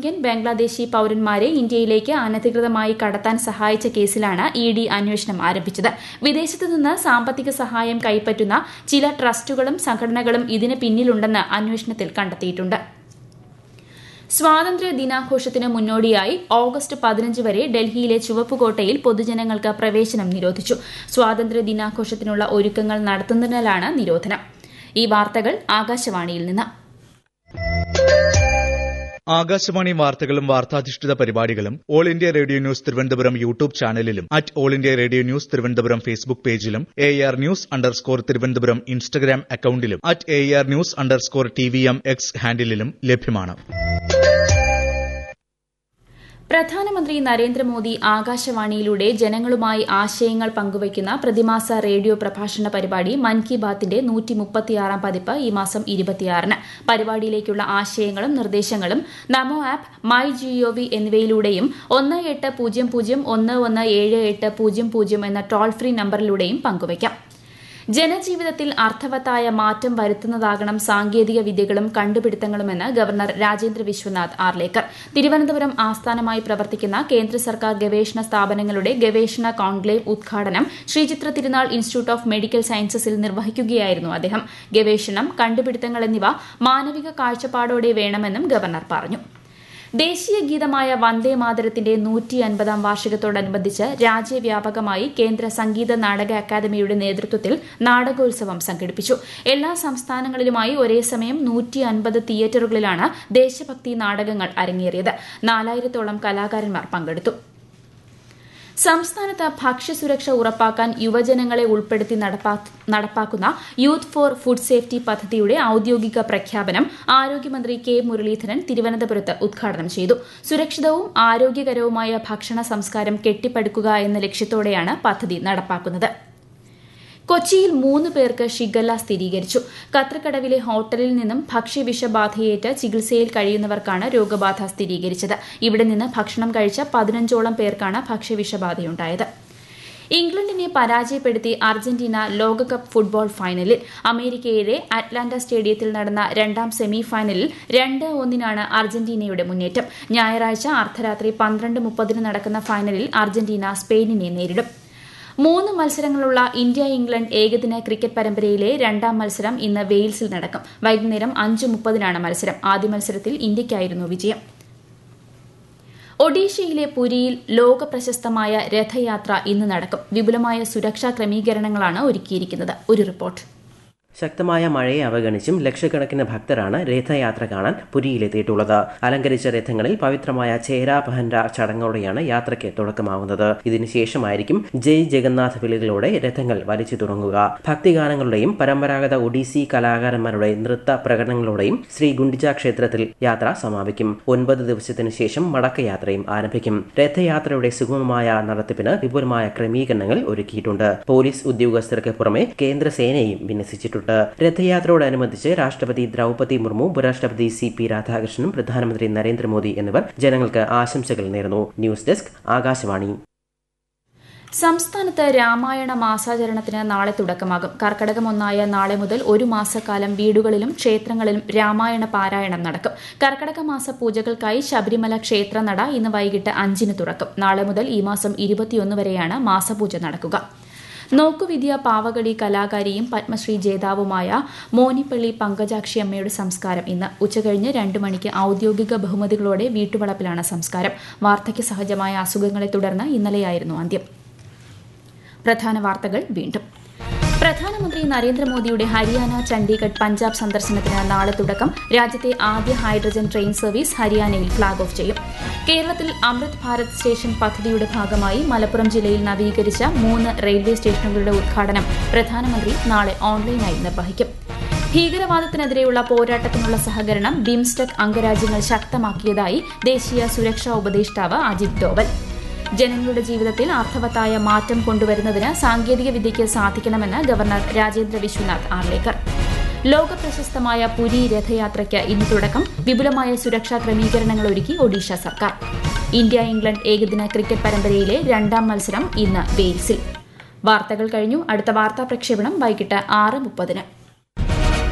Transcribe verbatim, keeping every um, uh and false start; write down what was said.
ബംഗ്ലാദേശി പൌരന്മാരെ ഇന്ത്യയിലേക്ക് അനധികൃതമായി കടത്താൻ സഹായിച്ച കേസിലാണ് ഇ ഡി അന്വേഷണം ആരംഭിച്ചത്. വിദേശത്തു നിന്ന് സാമ്പത്തിക സഹായം കൈപ്പറ്റുന്ന ചില ട്രസ്റ്റുകളും സംഘടനകളും ഇതിന് പിന്നിലുണ്ടെന്ന് അന്വേഷണത്തിൽ കണ്ടെത്തിയിട്ടുണ്ട്. സ്വാതന്ത്ര്യ ദിനാഘോഷത്തിന് മുന്നോടിയായി ഓഗസ്റ്റ് പതിനഞ്ച് വരെ ഡൽഹിയിലെ ചുവപ്പുകോട്ടയിൽ പൊതുജനങ്ങൾക്ക് പ്രവേശനം നിരോധിച്ചു. സ്വാതന്ത്ര്യ ദിനാഘോഷത്തിനുള്ള ഒരുക്കങ്ങൾ നടത്തുന്നതിനാലാണ് നിരോധനം. ഈ വാർത്തകൾ ആകാശവാണിയിൽ നിന്ന്. ആകാശവാണി വാർത്തകളും വാർത്താധിഷ്ഠിത പരിപാടികളും all India radio news Thiruvananthapuram YouTube ചാനലിലും at all India radio news Thiruvananthapuram Facebook പേജിലും A R news underscore Thiruvananthapuram Instagram അക്കൌണ്ടിലും at A R news underscore T V M X ഹാൻഡിലും ലഭ്യമാണ്. പ്രധാനമന്ത്രി നരേന്ദ്രമോദി ആകാശവാണിയിലൂടെ ജനങ്ങളുമായി ആശയങ്ങൾ പങ്കുവയ്ക്കുന്ന പ്രതിമാസ റേഡിയോ പ്രഭാഷണ പരിപാടി മൻ കി ബാത്തിന്റെ നൂറ്റി മുപ്പത്തിയാറാം പതിപ്പ് ഈ മാസം ഇരുപത്തിയാറിന്. പരിപാടിയിലേക്കുള്ള ആശയങ്ങളും നിർദ്ദേശങ്ങളും നമോ ആപ്പ്, മൈ ജിഒവി എന്നിവയിലൂടെയും ഒന്ന് എട്ട് പൂജ്യം പൂജ്യം ഒന്ന് ഒന്ന് ഏഴ് എട്ട് പൂജ്യം പൂജ്യം എന്ന ടോൾ ഫ്രീ നമ്പറിലൂടെയും പങ്കുവയ്ക്കാം. ജനജീവിതത്തിൽ അർത്ഥവത്തായ മാറ്റം വരുത്തുന്നതാകണം സാങ്കേതിക വിദ്യകളും കണ്ടുപിടുത്തങ്ങളുമെന്ന് ഗവർണർ രാജേന്ദ്ര വിശ്വനാഥ് ആർലേക്കർ. തിരുവനന്തപുരം ആസ്ഥാനമായി പ്രവർത്തിക്കുന്ന കേന്ദ്ര സർക്കാർ ഗവേഷണ സ്ഥാപനങ്ങളുടെ ഗവേഷണ കോൺക്ലേവ് ഉദ്ഘാടനം ശ്രീചിത്ര തിരുനാൾ ഇൻസ്റ്റിറ്റ്യൂട്ട് ഓഫ് മെഡിക്കൽ സയൻസസിൽ നിർവഹിക്കുകയായിരുന്നു അദ്ദേഹം. ഗവേഷണം, കണ്ടുപിടുത്തങ്ങൾ എന്നിവ മാനവിക കാഴ്ചപ്പാടോടെ വേണമെന്നും ഗവർണർ പറഞ്ഞു. ദേശീയ ഗീതമായ വന്ദേമാതരത്തിന്റെ നൂറ്റി അൻപതാം വാർഷികത്തോടനുബന്ധിച്ച് രാജ്യവ്യാപകമായി കേന്ദ്ര സംഗീത നാടക അക്കാദമിയുടെ നേതൃത്വത്തിൽ നാടകോത്സവം സംഘടിപ്പിച്ചു. എല്ലാ സംസ്ഥാനങ്ങളിലുമായി ഒരേ സമയം നൂറ്റി അൻപത് തിയേറ്ററുകളിലാണ് ദേശഭക്തി നാടകങ്ങൾ അരങ്ങേറിയത്. നാലായിരത്തോളം കലാകാരന്മാർ പങ്കെടുത്തു. സംസ്ഥാനത്ത് ഭക്ഷ്യസുരക്ഷ ഉറപ്പാക്കാൻ യുവജനങ്ങളെ ഉൾപ്പെടുത്തി നടപ്പാക്കുന്ന യൂത്ത് ഫോർ ഫുഡ് സേഫ്റ്റി പദ്ധതിയുടെ ഔദ്യോഗിക പ്രഖ്യാപനം ആരോഗ്യമന്ത്രി കെ മുരളീധരൻ തിരുവനന്തപുരത്ത് ഉദ്ഘാടനം ചെയ്തു. സുരക്ഷിതവും ആരോഗ്യകരവുമായ ഭക്ഷണ സംസ്കാരം കെട്ടിപ്പടുക്കുക എന്ന ലക്ഷ്യത്തോടെയാണ് പദ്ധതി നടപ്പാക്കുന്നത്. കൊച്ചിയിൽ മൂന്ന് പേർക്ക് ഷിഗല്ല സ്ഥിരീകരിച്ചു. കത്രക്കടവിലെ ഹോട്ടലിൽ നിന്നും ഭക്ഷ്യവിഷബാധയേറ്റ് ചികിത്സയിൽ കഴിയുന്നവർക്കാണ് രോഗബാധ സ്ഥിരീകരിച്ചത്. ഇവിടെ നിന്ന് ഭക്ഷണം കഴിച്ച പതിനഞ്ചോളം പേർക്കാണ് ഭക്ഷ്യവിഷബാധയുണ്ടായത്. ഇംഗ്ലണ്ടിനെ പരാജയപ്പെടുത്തി അർജന്റീന ലോകകപ്പ് ഫുട്ബോൾ ഫൈനലിൽ. അമേരിക്കയിലെ അറ്റ്ലാന്റ സ്റ്റേഡിയത്തിൽ നടന്ന രണ്ടാം സെമി ഫൈനലിൽ രണ്ട് ഒന്നിനാണ് അർജന്റീനയുടെ മുന്നേറ്റം. ഞായറാഴ്ച അർദ്ധരാത്രി പന്ത്രണ്ട് മുപ്പതിന് നടക്കുന്ന ഫൈനലിൽ അർജന്റീന സ്പെയിനിനെ നേരിടും. മൂന്ന് മത്സരങ്ങളുള്ള ഇന്ത്യ ഇംഗ്ലണ്ട് ഏകദിന ക്രിക്കറ്റ് പരമ്പരയിലെ രണ്ടാം മത്സരം ഇന്ന് വെയിൽസിൽ നടക്കും. വൈകുന്നേരം അഞ്ച് മുപ്പതിനാണ് മത്സരം. ആദ്യ മത്സരത്തിൽ ഇന്ത്യയ്ക്കായിരുന്നു വിജയം. ഒഡീഷയിലെ പുരിയിൽ ലോക പ്രശസ്തമായ രഥയാത്ര ഇന്ന് നടക്കും. വിപുലമായ സുരക്ഷാ ക്രമീകരണങ്ങളാണ് ഒരുക്കിയിരിക്കുന്നത്. ഒരു റിപ്പോർട്ട്. ശക്തമായ മഴയെ അവഗണിച്ചും ലക്ഷക്കണക്കിന് ഭക്തരാണ് രഥയാത്ര കാണാൻ പുരിയിലെത്തിയിട്ടുള്ളത്. അലങ്കരിച്ച രഥങ്ങളിൽ പവിത്രമായ ചേരാ പഹൻര ചടങ്ങോടെയാണ് യാത്രയ്ക്ക് തുടക്കമാവുന്നത്. ഇതിനുശേഷമായിരിക്കും ജയ് ജഗന്നാഥ് വിളികളോടെ രഥങ്ങൾ വലിച്ചു തുടങ്ങുക. ഭക്തിഗാനങ്ങളുടെയും പരമ്പരാഗത ഒഡീസി കലാകാരന്മാരുടെ നൃത്ത പ്രകടനങ്ങളോടെയും ശ്രീ ഗുണ്ടിച്ച ക്ഷേത്രത്തിൽ യാത്ര സമാപിക്കും. ഒൻപത് ദിവസത്തിനു ശേഷം മടക്കയാത്രയും ആരംഭിക്കും. രഥയാത്രയുടെ സുഗമമായ നടത്തിപ്പിന് വിപുലമായ ക്രമീകരണങ്ങൾ ഒരുക്കിയിട്ടുണ്ട്. പോലീസ് ഉദ്യോഗസ്ഥർക്ക് പുറമെ കേന്ദ്രസേനയും വിന്യസിച്ചിട്ടുണ്ട്. രഥയാത്രയോടനുബന്ധിച്ച് രാഷ്ട്രപതി ദ്രൗപദി മുർമു, ഉപരാഷ്ട്രപതി സി പി രാധാകൃഷ്ണനും പ്രധാനമന്ത്രി നരേന്ദ്രമോദി എന്നിവർ ജനങ്ങൾക്ക് ആശംസകൾ നേർന്നു. News desk, Akashvani. സംസ്ഥാനത്ത് രാമായണ മാസാചരണത്തിന് നാളെ തുടക്കമാകും. കർക്കടകം ഒന്നായ നാളെ മുതൽ ഒരു മാസക്കാലം വീടുകളിലും ക്ഷേത്രങ്ങളിലും രാമായണ പാരായണം നടക്കും. കർക്കടക മാസ പൂജകൾക്കായി ശബരിമല ക്ഷേത്രനട ഇന്ന് വൈകിട്ട് അഞ്ചിന് തുറക്കും. നാളെ മുതൽ ഈ മാസം ഇരുപത്തിയൊന്ന് വരെയാണ് മാസപൂജ നടക്കുക. നോക്കുവിദ്യ പാവകളി കലാകാരിയും പത്മശ്രീ ജേതാവുമായ മോനിപ്പള്ളി പങ്കജാക്ഷി അമ്മയുടെ സംസ്കാരം ഇന്ന് ഉച്ചകഴിഞ്ഞ് രണ്ടു മണിക്ക് ഔദ്യോഗിക ബഹുമതികളോടെ വീട്ടുവളപ്പിലാണ് സംസ്കാരം. വാർദ്ധക്യ സഹജമായ അസുഖങ്ങളെ തുടർന്ന് ഇന്നലെയായിരുന്നു അന്ത്യം. പ്രധാന വാർത്തകൾ വീണ്ടും. പ്രധാനമന്ത്രി നരേന്ദ്രമോദിയുടെ ഹരിയാന, ചണ്ഡീഗഡ്, പഞ്ചാബ് സന്ദർശനത്തിന് നാളെ തുടക്കം. രാജ്യത്തെ ആദ്യ ഹൈഡ്രജൻ ട്രെയിൻ സർവീസ് ഹരിയാനയിൽ ഫ്ളാഗ് ഓഫ് ചെയ്യും. കേരളത്തിൽ അമൃത് ഭാരത് സ്റ്റേഷൻ പദ്ധതിയുടെ ഭാഗമായി മലപ്പുറം ജില്ലയിൽ നവീകരിച്ച മൂന്ന് റെയിൽവേ സ്റ്റേഷനുകളുടെ ഉദ്ഘാടനം പ്രധാനമന്ത്രി നാളെ ഓൺലൈനായി നിർവഹിക്കും. ഭീകരവാദത്തിനെതിരെയുള്ള പോരാട്ടത്തിനുള്ള സഹകരണം ബിംസ്റ്റെക് അംഗരാജ്യങ്ങൾ ശക്തമാക്കിയതായി ദേശീയ സുരക്ഷാ ഉപദേഷ്ടാവ് അജിത് ഡോവൽ. ജനങ്ങളുടെ ജീവിതത്തിൽ അർത്ഥവത്തായ മാറ്റം കൊണ്ടുവരുന്നതിന് സാങ്കേതിക വിദ്യയ്ക്ക് സാധിക്കണമെന്ന് ഗവർണർ രാജേന്ദ്ര വിശ്വനാഥ് ആർലേക്കർ. ലോക പ്രശസ്തമായ പുരി രഥയാത്രയ്ക്ക് ഇന്ന് തുടക്കം. വിപുലമായ സുരക്ഷാ ക്രമീകരണങ്ങൾ ഒരുക്കി ഒഡീഷ സർക്കാർ. ഇന്ത്യ ഇംഗ്ലണ്ട് ഏകദിന ക്രിക്കറ്റ് പരമ്പരയിലെ രണ്ടാം മത്സരം ഇന്ന് വെയിൽസിൽ. വാർത്തകൾ കഴിഞ്ഞു. അടുത്ത വാർത്താ പ്രക്ഷേപണം വൈകിട്ട് ആറ് മുപ്പതിന്.